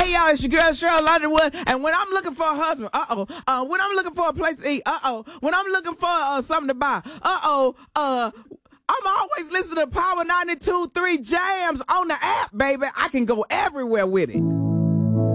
Hey, y'all, it's your girl, Cheryl Underwood. And when I'm looking for a husband, when I'm looking for a place to eat, when I'm looking for something to buy, I'm always listening to Power 92.3 Jams on the app, baby. I can go everywhere with it.